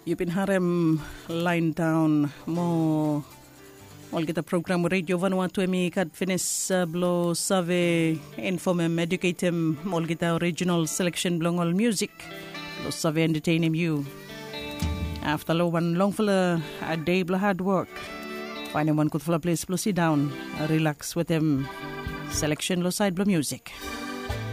You've been harem line down mo olgeta program radio Vanuatu emi kad finis blo save informem educatem olgeta original selection blongol music blo save entertaining you. After one long full a day blo hard work, find one good full place blo sit down, relax with them selection lo side blo music.